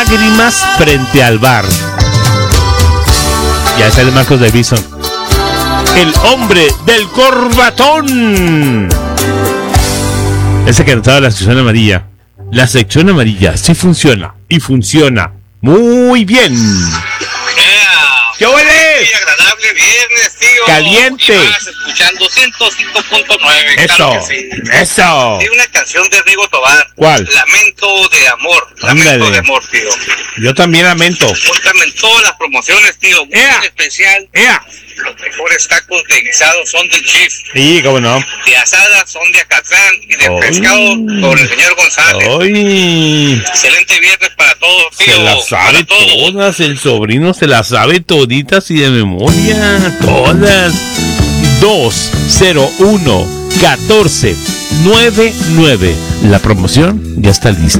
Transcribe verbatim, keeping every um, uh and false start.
lágrimas frente al bar. Ya está el Marcos de Bison. El hombre del corbatón. Ese que anotaba la sección amarilla. La sección amarilla sí funciona. Y funciona muy bien. Yeah. ¡Qué huele! Muy agradable viernes, tío. Caliente. Y vas escuchando ciento cinco punto nueve. Eso. Claro que sí. Eso. Hay una canción de Rigo Tobar. ¿Cuál? Lamento de amor. Lamento Ándale. de amor, tío. Yo también lamento. Cuéntame en todas las promociones, tío. Muy Ea. especial. ¡Ea! Los mejores tacos de guisado son del Chief. Sí, cómo no. De asada son de Acatlán. Y de Ay. pescado con el señor González. ¡Ay! Excelente viernes para todos, tío. Se las sabe Para todos. todas, el sobrino se las sabe toditas y de memoria, todas. dos cero uno catorce noventa y nueve. La promoción ya está lista.